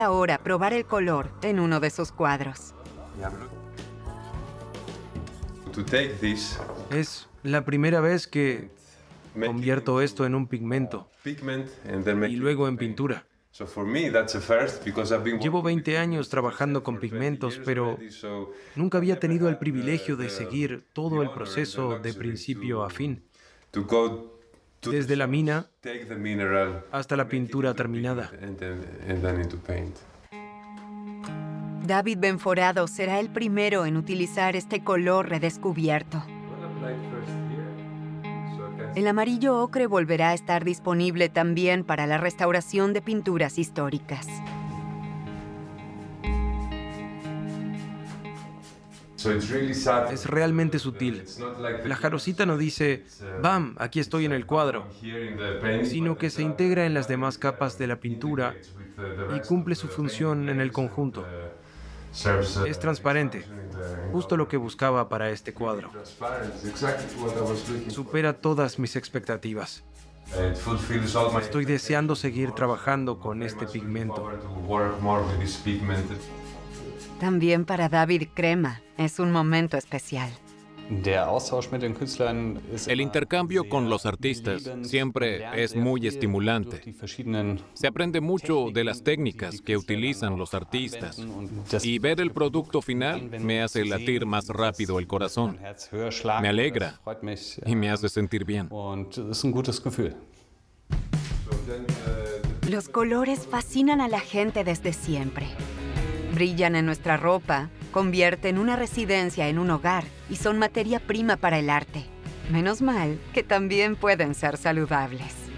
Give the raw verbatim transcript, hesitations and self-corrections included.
ahora probar el color en uno de sus cuadros. Es la primera vez que convierto esto en un pigmento y luego en pintura. Llevo veinte años trabajando con pigmentos, pero nunca había tenido el privilegio de seguir todo el proceso de principio a fin, desde la mina hasta la pintura terminada. David Benforado será el primero en utilizar este color redescubierto. El amarillo ocre volverá a estar disponible también para la restauración de pinturas históricas. Es realmente sutil. La jarosita no dice, ¡bam! Aquí estoy en el cuadro, sino que se integra en las demás capas de la pintura y cumple su función en el conjunto. Es transparente, justo lo que buscaba para este cuadro. Supera todas mis expectativas. Estoy deseando seguir trabajando con este pigmento. También para David Crema es un momento especial. El intercambio con los artistas siempre es muy estimulante. Se aprende mucho de las técnicas que utilizan los artistas y ver el producto final me hace latir más rápido el corazón. Me alegra y me hace sentir bien. Los colores fascinan a la gente desde siempre. Brillan en nuestra ropa, convierten una residencia en un hogar y son materia prima para el arte. Menos mal que también pueden ser saludables.